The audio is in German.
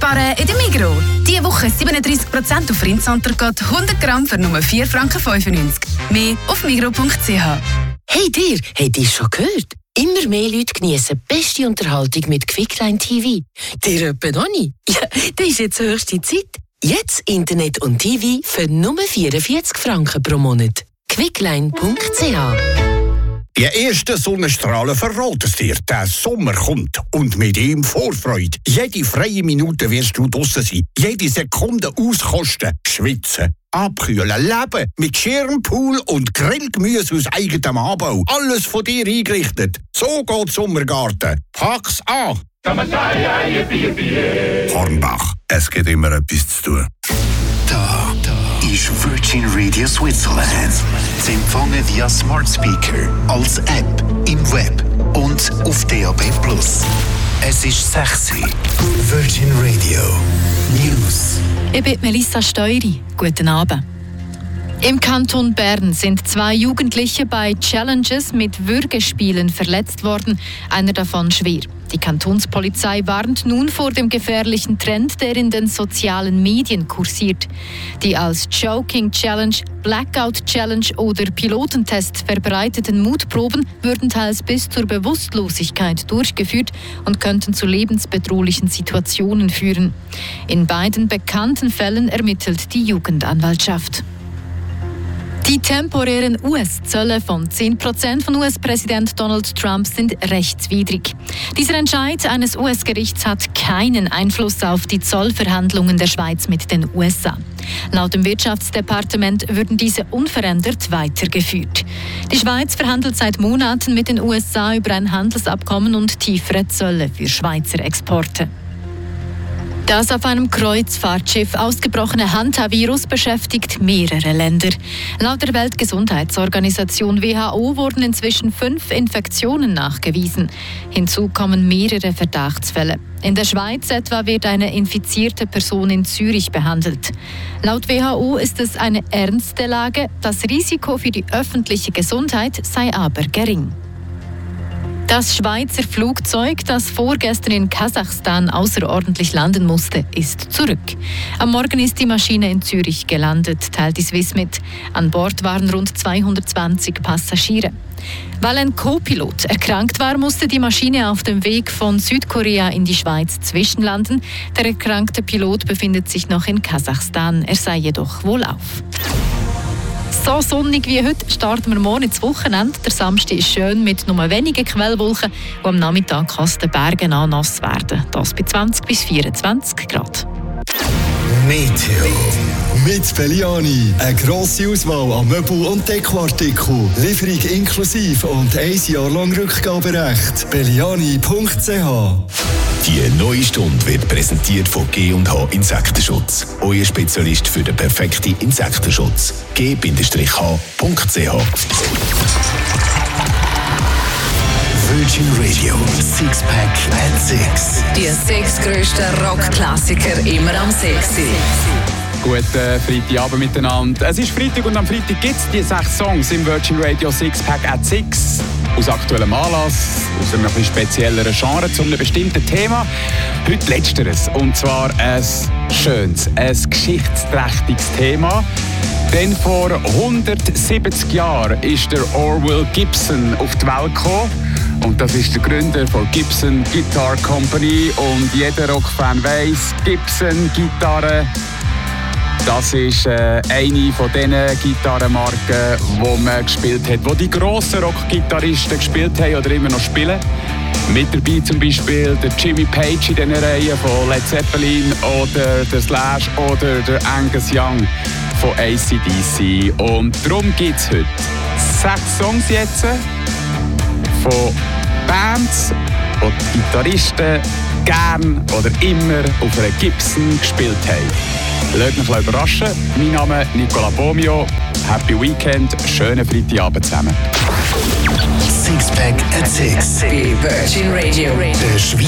Sparen in der Migros. Diese Woche 37% auf Rindsontergott, 100 Gramm für nur 4,95 Franken. Mehr auf migros.ch. Hey dir, habt ihr schon gehört? Immer mehr Leute genießen beste Unterhaltung mit Quickline TV. Dir etwa noch nicht? Ja, das ist jetzt höchste Zeit. Jetzt Internet und TV für nur 44 Franken pro Monat. Quickline.ch. Die ersten Sonnenstrahlen verraten es dir. Der Sommer kommt und mit ihm Vorfreude. Jede freie Minute wirst du draussen sein. Jede Sekunde auskosten, schwitzen, abkühlen, leben mit Schirmpool und Grillgemüse aus eigenem Anbau. Alles von dir eingerichtet. So geht Sommergarten. Pack's an! Hornbach, es gibt immer etwas zu tun. Da ist Virgin Radio Switzerland. Zu empfangen via Smart Speaker, als App, im Web und auf DAB+. Es ist 6 Uhr. Virgin Radio News. Ich bin Melissa Steury. Guten Abend. Im Kanton Bern sind 2 Jugendliche bei Challenges mit Würgespielen verletzt worden, einer davon schwer. Die Kantonspolizei warnt nun vor dem gefährlichen Trend, der in den sozialen Medien kursiert. Die als Joking Challenge, Blackout Challenge oder Pilotentest verbreiteten Mutproben würden teils bis zur Bewusstlosigkeit durchgeführt und könnten zu lebensbedrohlichen Situationen führen. In beiden bekannten Fällen ermittelt die Jugendanwaltschaft. Die temporären US-Zölle von 10% von US-Präsident Donald Trump sind rechtswidrig. Dieser Entscheid eines US-Gerichts hat keinen Einfluss auf die Zollverhandlungen der Schweiz mit den USA. Laut dem Wirtschaftsdepartement würden diese unverändert weitergeführt. Die Schweiz verhandelt seit Monaten mit den USA über ein Handelsabkommen und tiefere Zölle für Schweizer Exporte. Das auf einem Kreuzfahrtschiff ausgebrochene Hantavirus beschäftigt mehrere Länder. Laut der Weltgesundheitsorganisation WHO wurden inzwischen 5 Infektionen nachgewiesen. Hinzu kommen mehrere Verdachtsfälle. In der Schweiz etwa wird eine infizierte Person in Zürich behandelt. Laut WHO ist es eine ernste Lage, das Risiko für die öffentliche Gesundheit sei aber gering. Das Schweizer Flugzeug, das vorgestern in Kasachstan außerordentlich landen musste, ist zurück. Am Morgen ist die Maschine in Zürich gelandet, teilt die Swiss mit. An Bord waren rund 220 Passagiere. Weil ein Co-Pilot erkrankt war, musste die Maschine auf dem Weg von Südkorea in die Schweiz zwischenlanden. Der erkrankte Pilot befindet sich noch in Kasachstan. Er sei jedoch wohlauf. So sonnig wie heute starten wir morgen ins Wochenende. Der Samstag ist schön mit nur wenigen Quellwolken und am Nachmittag kann es den Bergen an nass werden. Das bei 20 bis 24 Grad. Meteo. Mit Belliani. Eine grosse Auswahl an Möbel- und Dekoartikeln. Lieferung inklusive und 1 Jahr lang Rückgaberecht. Belliani.ch. Die neue Stunde wird präsentiert von G&H Insektenschutz. Euer Spezialist für den perfekten Insektenschutz. G-H.ch. Virgin Radio Sixpack at 6. Die 6 grössten Rockklassiker immer am 6. Guten Freitagabend miteinander. Es ist Freitag und am Freitag gibt es die 6 Songs im Virgin Radio Sixpack at 6. Aus aktuellem Anlass, aus einem etwas spezielleren Genre, zu einem bestimmten Thema. Heute letzteres, und zwar ein schönes, ein geschichtsträchtiges Thema. Denn vor 170 Jahren ist der Orville Gibson auf die Welt gekommen. Und das ist der Gründer von Gibson Guitar Company. Und jeder Rockfan weiss, Gibson Gitarre, das ist eine von diesen Gitarrenmarken, die man gespielt hat, wo die grossen Rockgitarristen gespielt haben oder immer noch spielen. Mit dabei zum Beispiel der Jimmy Page in dieser Reihe von Led Zeppelin oder der Slash oder der Angus Young von AC/DC. Und darum gibt es heute 6 Songs jetzt von Bands, die die Gitarristen gern oder immer auf einer Gibson gespielt haben. Lasst mich überraschen. Mein Name ist Nicola Bomio. Happy Weekend, schönen Freitagabend zusammen. Sixpack at 6. Bei Virgin Radio. Der